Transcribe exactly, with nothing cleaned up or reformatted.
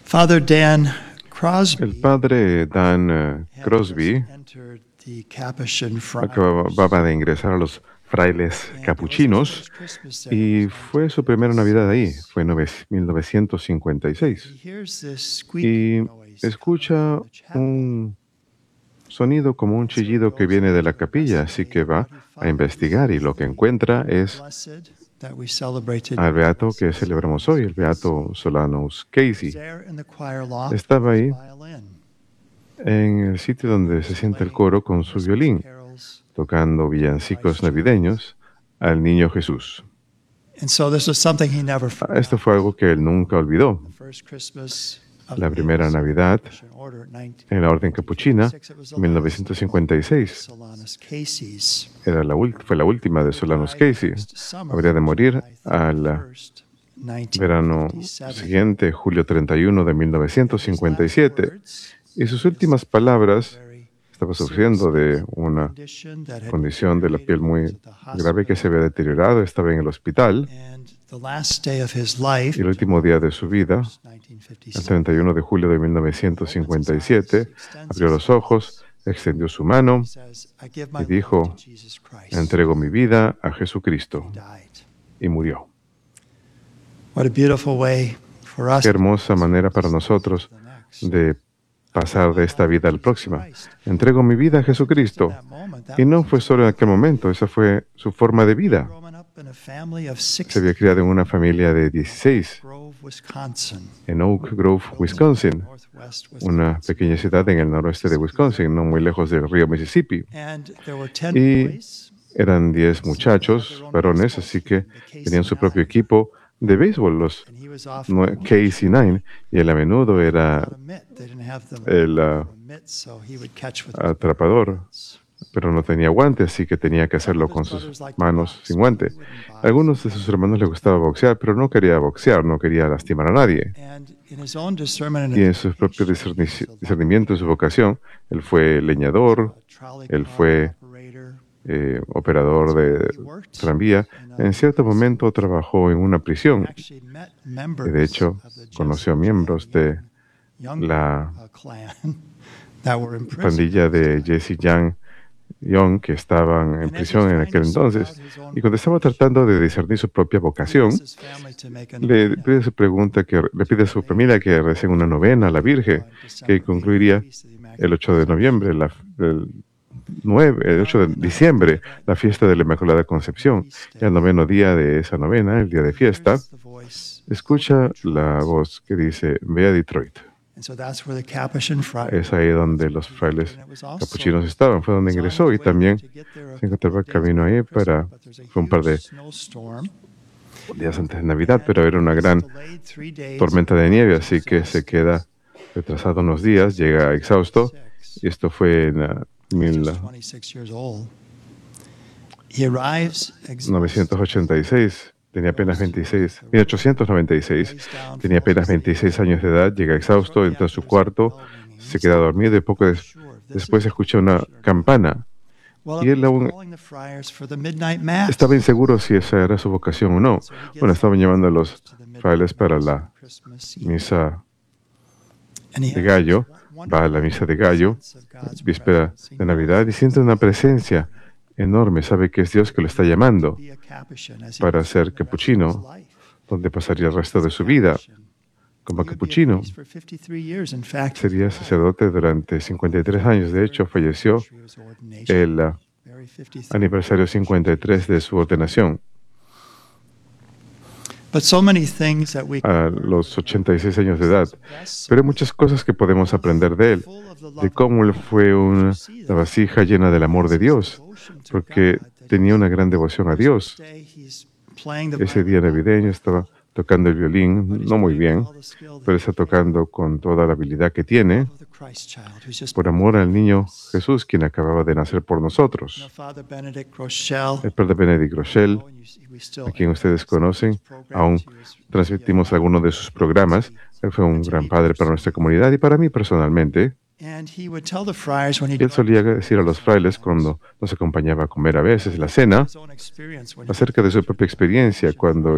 Father Dan Crosby El padre Dan eh, Crosby entered the Capuchin Friars, acababa de ingresar a los frailes and it was his capuchinos first Christmas there y in fue su primera Navidad ahí, fue en mil novecientos cincuenta y He seis. hears this Y squeaking noise escucha coming from the chapel. un sonido como un chillido que viene de la capilla, así que va a investigar y lo que encuentra es Blessed that we celebrated al beato que celebramos hoy, el beato Solanus Casey. there in the choir loft Estaba ahí violin, en el sitio donde se sienta el coro con su violín, carols. tocando villancicos navideños al niño Jesús. And so this was something he never Ah, forgot. Esto fue algo que él nunca olvidó. The first Christmas of La the primera Navidad Capuchin Order in nineteen en la Orden Capuchina, fifty-six, it was the en mil last novecientos cincuenta y seis, Solanus Casey's. era la ult- fue la última de Solanus Casey. Habría de morir al verano siguiente, julio treinta y uno de mil novecientos cincuenta y siete. Y sus últimas palabras, estaba sufriendo de una condición de la piel muy grave que se había deteriorado, estaba en el hospital, y el último día de su vida, el treinta y uno de julio de mil novecientos cincuenta y siete, abrió los ojos, extendió su mano y dijo: entrego mi vida a Jesucristo, y murió. Qué hermosa manera para nosotros de pasar de esta vida a la próxima. Entrego mi vida a Jesucristo. Y no fue solo en aquel momento, esa fue su forma de vida. Se había criado en una familia de dieciséis en Oak Grove, Wisconsin, una pequeña ciudad en el noroeste de Wisconsin, no muy lejos del río Mississippi. Y eran diez muchachos, varones, así que tenían su propio equipo de béisbol, los Casey nueve, y él a menudo era el uh, atrapador, pero no tenía guante, así que tenía que hacerlo con sus manos sin guante. A algunos de sus hermanos les gustaba boxear, pero no quería boxear, no quería lastimar a nadie. Y en su propio discerni- discernimiento, en su vocación, él fue leñador, él fue eh, operador de tranvía. En cierto momento trabajó en una prisión. Y de hecho, conoció miembros de la pandilla de Jesse Young, Young, que estaban en prisión en aquel entonces. Y cuando estaba tratando de discernir su propia vocación, le pide, su pregunta que, le pide a su familia que recen una novena a la Virgen, que concluiría el ocho de noviembre, la, el, nueve, el ocho de diciembre, la fiesta de la Inmaculada Concepción. Y al noveno día de esa novena, el día de fiesta, escucha la voz que dice: ve a Detroit. Es ahí donde los frailes capuchinos estaban, fue donde ingresó, y también se encontraba camino ahí para, fue un par de días antes de Navidad, pero era una gran tormenta de nieve, así que se queda retrasado unos días, llega exhausto, y esto fue en uh, mil novecientos ochenta y seis. Tenía apenas veintiséis, mil ochocientos noventa y seis, tenía apenas veintiséis años de edad, llega exhausto, entra a su cuarto, se queda dormido y poco des- después escucha una campana. Y él aún estaba inseguro si esa era su vocación o no. Bueno, estaban llamando a los frailes para la misa de gallo, va a la misa de gallo, víspera de Navidad, y siente una presencia enorme, sabe que es Dios que lo está llamando para ser capuchino, donde pasaría el resto de su vida como capuchino. Sería sacerdote durante cincuenta y tres años. De hecho, falleció el uh, aniversario cincuenta y tres de su ordenación, a los ochenta y seis años de edad. Pero hay muchas cosas que podemos aprender de él, de cómo él fue una la vasija llena del amor de Dios, porque tenía una gran devoción a Dios. Ese día navideño estaba tocando el violín, no muy bien, pero está tocando con toda la habilidad que tiene, por amor al niño Jesús, quien acababa de nacer por nosotros. El padre Benedict Rochelle, a quien ustedes conocen, aún transmitimos algunos de sus programas. Él fue un gran padre para nuestra comunidad y para mí personalmente. Y él solía decir a los frailes cuando nos acompañaba a comer a veces la cena, acerca de su propia experiencia cuando